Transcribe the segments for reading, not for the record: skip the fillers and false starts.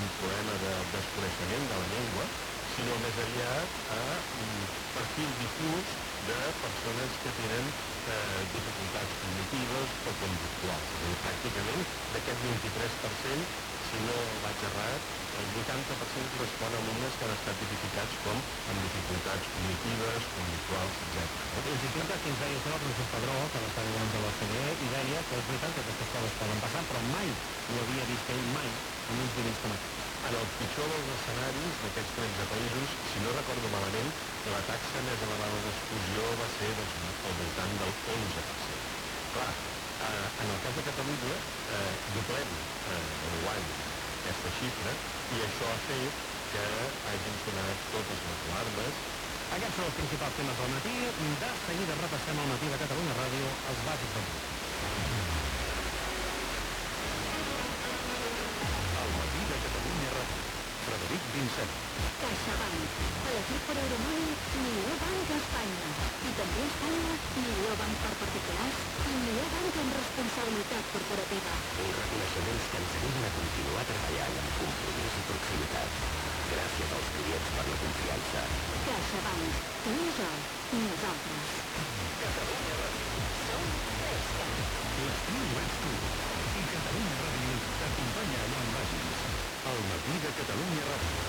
un problema de desconeixement de la llengua, sinó més aviat a un perfil difús de persones que tenen dificultats cognitives o conductuals. És a dir, pràcticament d'aquest 23%, si no vaig errat, el 80% correspon a alumnes que han estat tipificats com amb dificultats cognitives, conductuals, etc. Insistim que fins deia això el professor Padró, que va estar llavors a l'OCDE, i deia que és veritat que aquestes coses poden passar, però mai ho havia vist ell mai en uns nivells com aquests. En el pitjor dels escenaris d'aquests 13 països, si no recordo malament, la taxa més elevada d'exclusió va ser al voltant del 11%. Clar, en el cas de Catalunya, doblem enguany aquesta xifra i això ha fet que hagin sonat totes les alarmes. Aquests són els principals temes del matí. De seguida repassem al matí de Catalunya Ràdio els bàsics del dia. El matí de Catalunya Ràdio. Frederic Vincent. CaixaBank, elegit per Euromoney, millor banc d'Espanya. I també a Espanya, millor banc per particulars i millor banc amb responsabilitat corporativa. Uns reconeixements que ens ajuden a continuar treballant amb compromís i proximitat. Gràcies als clients per la confiança. CaixaBank, tu i jo, nosaltres. Catalunya Ràdio. Som fresca. L'estiu ets tu. I Catalunya Ràdio t'acompanya allà on vagis. El matí de Catalunya Ràdio.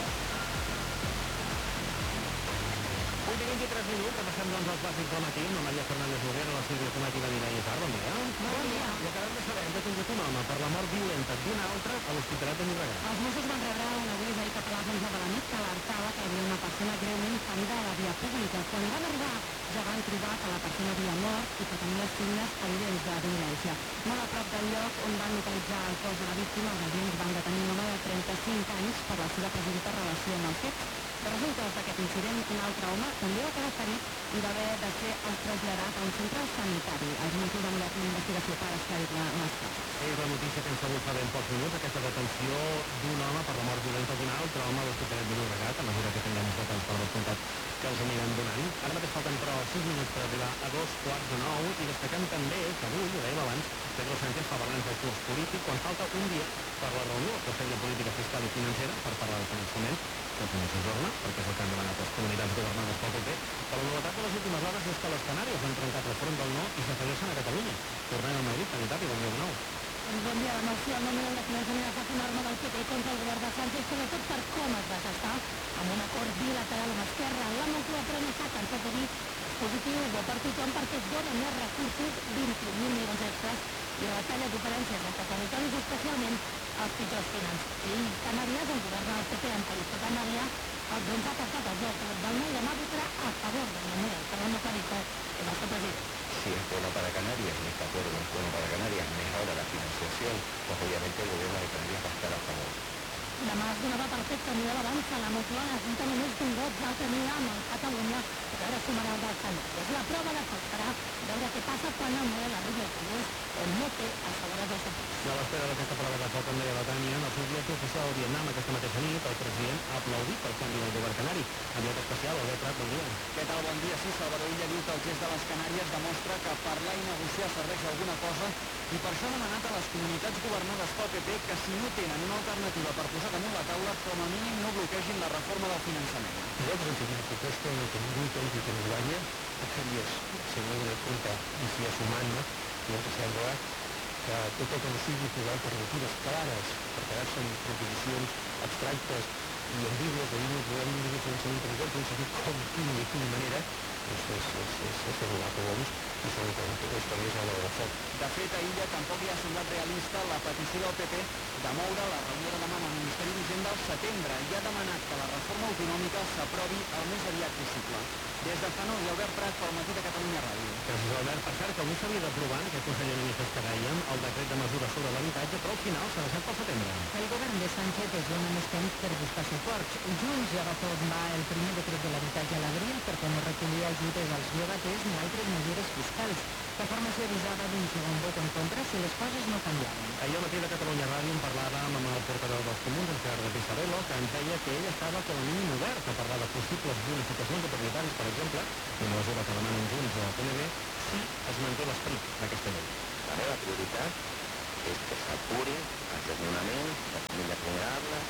8 i 23 minuts, repassem doncs els bàsics del matí amb la Maria Fernández Noguera, la Sílvia Tomàs i la Mireia Isar. Bon dia. Bon dia. I acabem de saber que ha tingut un home per la mort violenta d'un altre a l'Hospitalet de Llobregat. Els Mossos van rebre un avís ahir cap a les 11 de la nit que alertava que hi havia una persona greument ferida a la via pública. Quan hi van arribar ja van trobar que la persona havia mort i que tenia signes evidents de violència. Molt a prop del lloc on van localitzar el cos de la víctima, els agents van detenir un home de 35 anys per la seva presumpta relació amb el fet. De resultes d'aquest incident, un altre home també va quedar ferit i va haver de ser traslladat a un centre sanitari. Els Mossos han obert una investigació per esclarir les coses. És la notícia que hem sabut fa ben pocs minuts, aquesta detenció d'un home per la mort violenta d'un altre home a l'Hospitalet de Llobregat, a mesura que tinguem els detalls per descomptat que els aniran donant. Ara mateix falten però 6 minuts per arribar a 2:45 i destaquem també que avui, ho dèiem abans, Pedro Sánchez fa balanç del curs polític quan falta un dia per la reunió del Consell de Política Fiscal i Financera per parlar del finançament, que el senyor s'ajorna, perquè és el que han demanat les comunitats governades pel PP. Però la novetat de les últimes hores és que les Canàries han trencat el front del no i s'afegeixen a Catalunya. Tornem a Madrid, Tani, bon dia de nou. Bon dia, Marcí. El nomenament de finançament ha estat una arma del PP contra el govern de Sánchez, sobretot per com es va gestar amb un acord bilateral amb Esquerra. La Moncloa promesa que ens pot dir és positiu, bo per tothom, perquè es donen més recursos, 21.000 milions extras, i retalla diferències entre territoris, especialment els pitjors finançats. I Canàries, on governa el PP en País de Canària, doncs ha pactat el bloc del no i demà votarà a favor del nomenament del parlamentari el nostre president. Si es bueno para Canarias y este acuerdo es bueno para Canarias, mejora la financiación, pues obviamente el gobierno de Canarias va a estar a favor. Demà es donava per fet que Unió d'avança. La Moncloa necessita només d'un vot d'altre nivell amb el Catalunya per veure sumarà el dels Canàries. La prova de foc serà veure què passa quan el model arribi al Congrés on no té els favorats del seu país. I a l'espera d'aquesta prova de foc, com deia la Tània, en el seu viatge oficial al Vietnam aquesta mateixa nit, el president ha aplaudit el canvi del govern canari. Enviat especial, Albert Prat, bon dia. Què tal? Bon dia. Sí, Salvador Illa diu que el gest de les Canàries demostra que parlar i negociar serveix a alguna cosa i per això ha demanat a les comunitats governades pel PP que si no tenen una alternativa per posar damunt la taula, com a mínim no bloquegin la reforma del finançament. Nosaltres hem fet una proposta en què ningú hi tombi que no guanya, seria, segons una compte, i si és humana, i ens sembla que tot el que no sigui posar alternatives clares per quedar-se en proposicions abstractes i ambigües de línies de finançament que nosaltres hem sabut com, quina i quina manera, és regular que vols i són les coses a l'hora de foc. De fet, a Illa tampoc li ha semblat realista la petició del PP de moure la reunió de demà amb el Ministeri d'Hisenda al setembre i ha demanat que la reforma autonòmica s'aprovi el més aviat possible. Des de Hanoi, Albert Prat, pel matí de Catalunya Ràdio. Gràcies, Albert. Per cert, que avui s'havia d'aprovar, en aquest Consell de Ministres que dèiem, el decret de mesures sobre l'habitatge, però al final s'ha deixat pel setembre. El govern de Sánchez es dona més temps per buscar suports. Junts ja va formar el primer decret de l'habitatge a l'abril perquè no recollia ajudes als llogaters ni altres mesures fiscals. La formació avisava d'un segon vot en contra si les coses no canviaven. Ahir al matí de Catalunya Ràdio en parlàvem amb el portaveu dels Comuns, en Gerardo Pisarello, que ens deia que ell estava com a mínim obert a parlar de possibles bonificacions de propietaris, per exemple, una mesura que demanen Junts a PNB, si es manté l'esperit d'aquesta llei. La meva prioritat és que s'apuri el desnonament de famílies vulnerables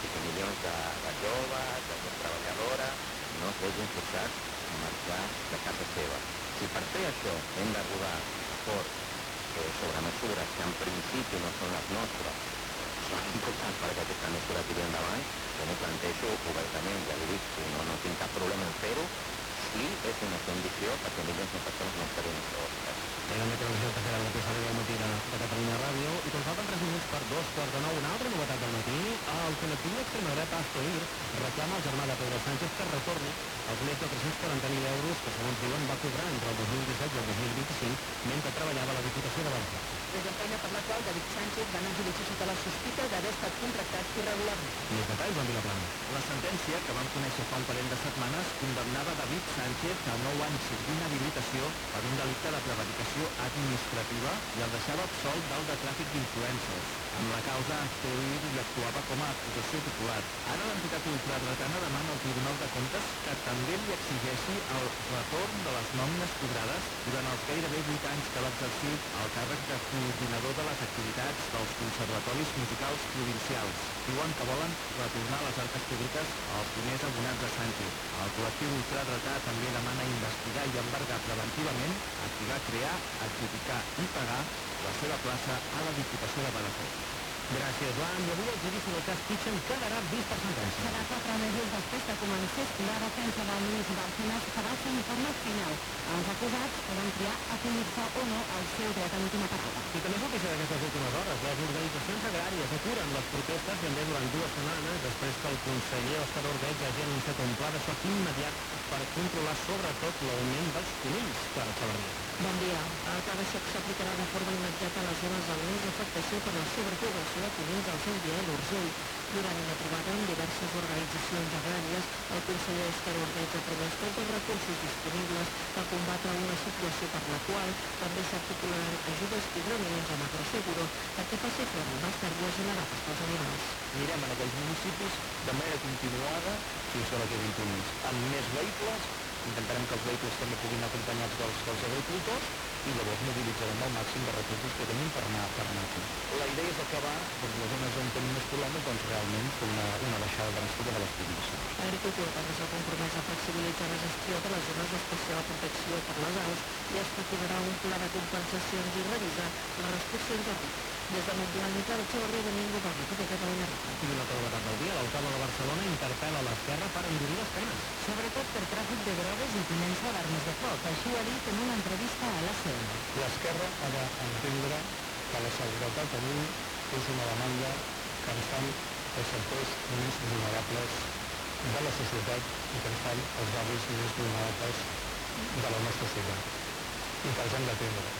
això hem d'arribar acords sobre mesures que en principi no són les nostres, són importants perquè aquesta mesura tiri endavant, jo m'ho plantejo obertament, ja li dic, no tinc cap problema en fer-ho, si és una condició perquè milions de persones no es quedin sense. Era la meteorologia tercera del matí, al matí de Catalunya Ràdio, i quan falten 3 minuts per 2:45, una altra novetat del matí, el col·lectiu d'extrema dreta Astoir reclama al germà de Pedro Sánchez que retorni els més de 340.000 euros que, segons diuen, va cobrar entre el 2017 i el 2025 mentre treballava a la Diputació de Barcelona. És la feina per la qual David Sánchez va anar a judici sota la sospita d'haver estat contractat irregularment. Més detalls, Joan Vilaplana. La sentència, que vam conèixer fa un parell de setmanes, condemnava David Sánchez a 9 anys d'inhabilitació per un delicte de prevaricació administrativa i el deixava absolt del de tràfic d'influències. Amb la causa, Astoir hi actuava com a acusació popular. Ara l'entitat ultradretana demana al Tribunal de Comptes que també li exigeixi el retorn de les nòmines cobrades durant els gairebé 8 anys que va exercir el càrrec de coordinador de les activitats dels conservatoris musicals provincials. Diuen que volen retornar a les arques públiques als primers abonats de Sánchez. El col·lectiu ultradretà també demana investigar i embargar preventivament, activar, crear, adjudicar i pagar la seva plaça a la Diputació de Badajoz. Gràcies, Joan. I avui el judici del cas Kitchen quedarà vist per sentència. Serà 4 mesos després que comencés la defensa de Luis Bárcenas serà el seu informe final. Els acusats poden triar acollir-se o no al seu dret a l'última paraula. I també és notícia d'aquestes últimes hores. Les organitzacions agràries aturen les protestes també durant 2 setmanes després que el conseller Òscar Ordeig hagi anunciat un pla de xoc immediat per controlar sobretot l'augment dels conills per Xavarria. Bon dia. El pla de xoc s'aplicarà de forma immediata a les zones amb més afectació per la sobrepoblació de conills al Sant Biel Urgell. Durant una trobada amb diverses organitzacions agràries, el conseller Òscar Ordeig ha promès tots els recursos disponibles per combatre una situació per la qual també s'articularan ajudes hidromients amb agroseguro perquè faci front a les pèrdues generades pels animals. Anirem en aquells municipis de manera continuada fins que no quedin conills. Amb més vehicles, intentarem que els vehicles també puguin anar acompanyats dels agricultors i llavors mobilitzarem el màxim de recursos que tenim per anar aquí. La idea és acabar les zones on tenim més problemes, realment fer una baixada dràstica de les poblacions. L'agricultura també s'ha compromès a flexibilitzar la gestió de les zones d'especial protecció per les aus i estipularà un pla de compensacions i revisar les restriccions de risc. Des de Montblanc i Clara Xavarria, Domingo Barroco de Catalunya Ràdio. I una altra novetat del dia, l'alcalde de Barcelona interpel·la l'Esquerra per endurir les penes. Sobretot per tràfic de drogues i tinença d'armes de foc. Així ho ha dit en una entrevista a l'ACN. L'esquerra ha d'entendre que la seguretat avui és una demanda que ens fan els sectors més vulnerables de la societat i que ens fan els barris més vulnerables de la nostra ciutat. I que els hem d'atendre.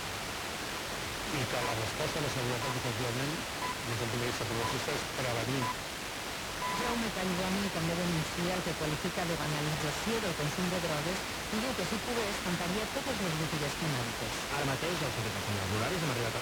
I que la resposta a la seguretat, efectivament, des del punt de vista progressista, és prevenir. Jaume Collboni també denuncia el que qualifica de banalització del consum de drogues i diu que si pogués cantaria totes les botigues canàbiques. Ara mateix, el sentit dels senyors horaris, hem arribat a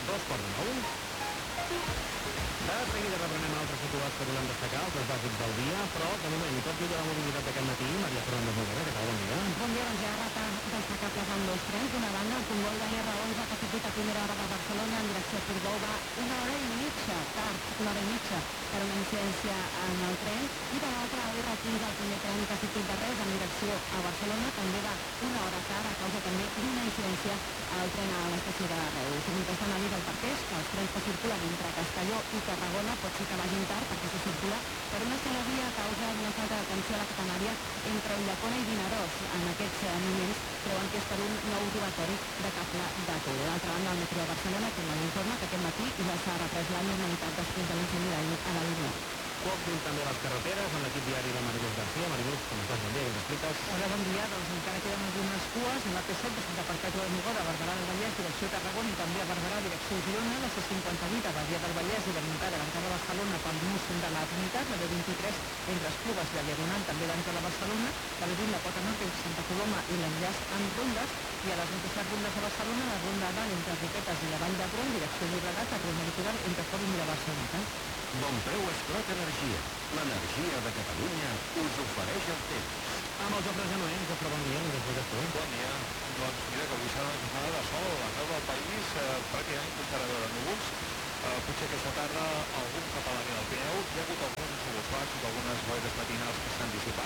2:45. De seguida reprenem altres situats que volem destacar, els bàsics del dia, però de moment, tot i de la mobilitat d'aquest matí, Maria Fernández Noguera, què tal? Bon dia. Bon dia, doncs hi ha retards destacables amb dos trens. D'una banda, el comboi de l'R11 que ha sortit a primera hora de Barcelona en direcció a Portbou va una hora i mitja tard, una hora i mitja per una incidència en el tren, i de l'altra, l'R15, el primer tren que ha sortit de Reus en direcció a Barcelona, també va una hora tard a causa també d'una incidència al tren a l'estació de Reus. Mentrestant, avís al parteix que els trens que circulen entre Castelló i Tarragona pot ser que vagin tard perquè se circula per una sola via a causa d'una falta d'atenció a la catenària entre Ulldecona i Vinaròs. En aquests moments creuen que és per un nou robatori de cable de tele. D'altra banda, el metro de Barcelona té un informe que aquest matí ja s'ha reprès la normalitat després de l'incendi d'ahir a la línia. Còctel també a les carreteres, amb l'equip diari de Mariluz García. Mariluz, com estàs? Bon dia, què ens expliques? Hola, bon dia. Doncs encara queden algunes cues en la P7 de Santa Perpètua de Mogoda, a Barberà del Vallès, direcció Tarragona, i també a Barberà, direcció Girona, la C58 a Badia del Vallès i la Muntada d'entrada a Barcelona pel nus de la Trinitat, la B23 entre Esplugues i la Diagonal també d'entrada a Barcelona, la B20 la Pota Nord entre Santa Coloma i l'enllaç amb rondes, i a les 27 rondes a Barcelona, la ronda dalt entre Riquetes i la Vall d'Hebron, direcció Llobregat, a ronda litoral entre Fòrum i la Barcelona. Bon preu Esclat Energia. L'energia de Catalunya us ofereix el temps. Amb el Jofre Genoè, Jofre, bon dia, ens expliques tu? Bon dia. Doncs mira que avui serà una jornada de sol. Arreu del país pràcticament començarà a veure núvols. Potser aquesta tarda algun cap a l'àrea del Pirineu. Hi ha hagut alguns núvols baixos, algunes boires matinals que s'han dissipat.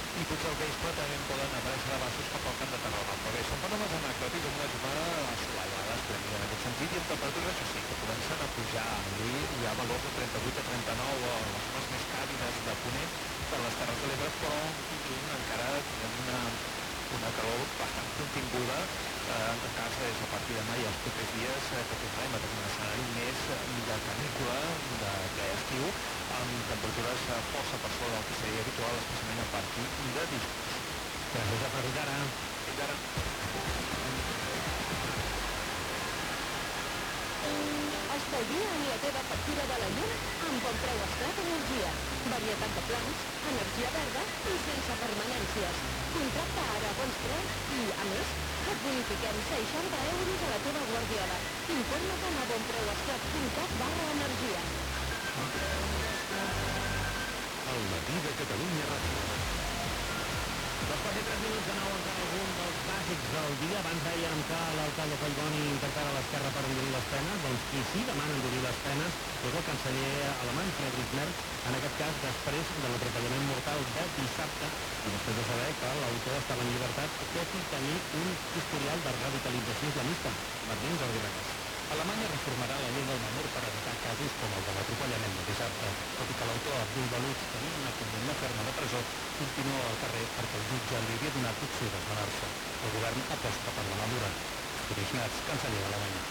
i potser al vespre també en poden aparèixer abassos cap al Camp de Tarragona. Però bé, són fenòmens anecdòtics amb una jornada assolellada, esplèndida en aquest sentit, i amb temperatures, això sí, que comencen a pujar. Avui hi ha valors de 38 a 39 a les zones més càlides de Ponent per les Terres de l'Ebre, però en conjunt encara tindrem una calor bastant continguda, en tot cas és a partir de demà i els propers dies que tornarem a tenir un escenari més de canícula, de ple estiu, amb temperatures força per sobre del que seria habitual, especialment a partir de dijous. Gràcies a Fins ara. Fins ara. Estalvia en la teva factura de la llum amb Bonpreu Esclat Energia. Varietat de plans, energia verda i sense permanències. Contracta ara a bons preus i, a més, et bonifiquem 60 euros a la teva guardiola. Informa-te'n a bonpreuesclat.cat/energia. El matí de Catalunya Ràdio. Dos quasi 3 minuts de nou encara algun dels bàsics del dia. Abans dèiem que l'alcalde Collboni interpel·la l'Esquerra per endurir les penes. Doncs qui sí demana endurir les penes és el canceller alemany Friedrich Merz, en aquest cas després de l'atropellament mortal de dissabte i després de saber que l'autor estava en llibertat tot i tenir un historial de radicalització islamista. Berlín, Jordi Regas. Alemanya reformarà la llei del menor per evitar casos com el de l'atropellament de dissabte. Tot i que l'autor Abdul Baluch tenia una condemna ferma de presó, continua al carrer perquè el jutge li havia donat opció d'esmenar-se. El govern aposta per la mesura. Friedrich Merz, canceller d'Alemanya.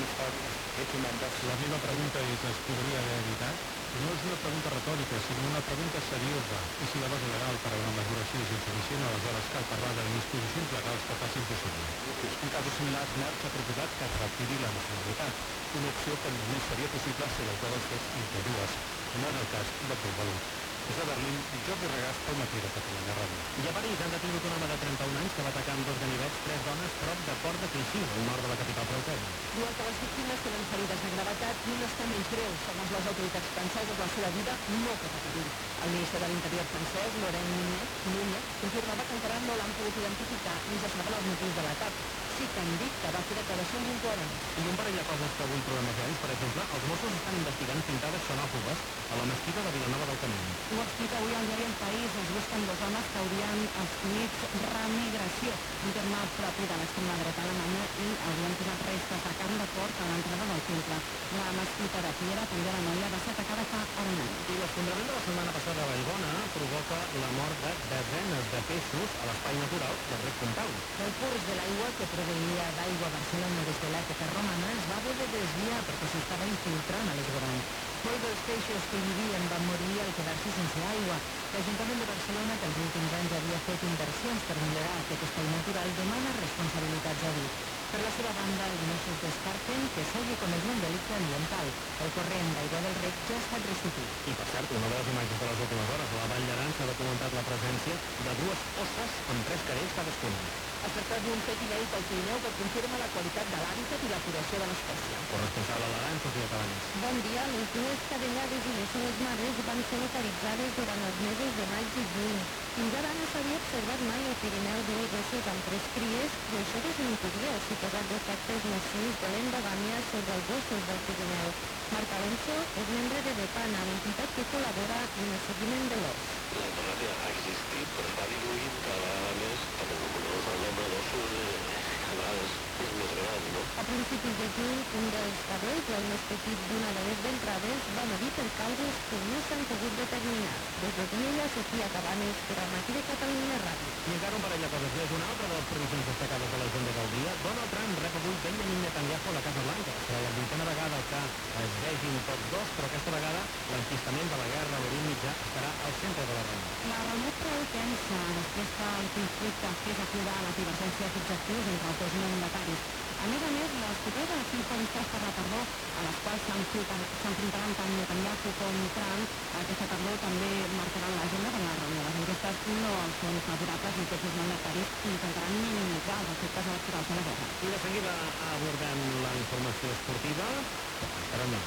La meva pregunta és, es podria haver evitat? No és una pregunta retòrica, sinó una pregunta seriosa. I si la base legal per a una mesura així és insuficient, aleshores cal parlar de disposicions legals que facin possible. En casos similars, Merz ha proposat que es retiri la nacionalitat, una opció que només seria possible si l'autor dels fets en té dues. No en el cas d'Abdul Baluch. Des de Berlín, Jordi Regàs, pel matí de Catalunya Ràdio. I a París han detingut un home de 31 anys que va atacar amb dos ganivets 3 dones prop de Port de Clichy, al nord de la capital francesa. Dues de les víctimes tenen ferides de gravetat i una està menys greu. Segons les autoritats franceses, la seva vida no corre perill. El ministre de l'Interior francès, Laurent Nunez, confirmava que encara no l'han pogut identificar ni se saben els motius de l'atac. Sí que han dit que va fer declaracions incoherents. I un parell de coses que avui trobem a per exemple, els Mossos estan investigant pintades xenòfobes a la mesquita de Vilanova del Camí. Ho explica avui el diari El País. Es busquen dos homes que haurien escollit remigració, un terme propi de l'extrema dreta alemanya, i haurien posat restes de carn de porc a l'entrada del temple. La mesquita de Piera, també la noia, va ser atacada fa hora i any. I l'esfondrament de la setmana passada a Vallbona provoca la mort de desenes de peixos a l'espai natural del rec Comtal. El curs de l'aigua que proveïa d'aigua a Barcelona des de l'època romana es va haver de desviar perquè s'estava infiltrant a l'esborany. Molts dels peixos que hi vivien van morir al quedar-se sense aigua. L'Ajuntament de Barcelona, que els últims anys havia fet inversions per millorar aquest espai natural, demana responsabilitats a Vic. Per la seva banda, els Mossos descarten que s'hagi comès un delicte ambiental. El corrent d'aigua del rec ja ha estat restituït. I per cert, una de les imatges de les últimes hores, a la Vall d'Aran s'ha documentat la presència de dues osses amb 3 cadells cadascuna. Es tracta d'un fet inèdit al Pirineu que confirma la qualitat de l'hàbitat i la curació de l'espècie. Corresponsal a l'Aran, Sofia Cabanes. Bon dia. Les dues cadellades i les seves mares van ser localitzades durant els mesos de maig i juny. Fins ara no s'havia observat mai al Pirineu dues osses amb 3 cries, i això desimpudia els suposats efectes nocius de l'endogàmia sobre els ossos del Pirineu. Marc Alonso és membre de DEPANA, l'entitat que col·labora en el seguiment de l'os. L'eutanasia ha existit, però està diluint cada vegada més, perquè el nombre d'ossos cada vegada és més gran, no? A principis de juny, un dels cadells, el més petit d'una de les ventrades, va morir per causes que no s'han pogut determinar. Des de Viella, Sofia Cabanes, per al matí de Catalunya Ràdio. I encara un parell de coses més. Una altra de les previsions destacades de l'agenda del dia. Donald Trump rep avui Benjamin Netanyahu a la Casa Blanca. Serà la 8a vegada que es vegin tots dos, però aquesta vegada l'enquistament de la guerra a l'Orient Mitjà estarà al centre de la reunió. La reunió prou tensa després que el conflicte fes aflorar les divergències objectius entre els dos mandataris. A més, les properes eleccions previstes per la tardor, a les quals s'enfrontaran tant Netanyahu com Trump, aquesta tardor també marcaran l'agenda de la reunió. Les enquestes no els són favorables i tots els mandataris intentaran minimitzar els efectes electorals de la guerra. I de seguida abordem la informació esportiva. Esperem.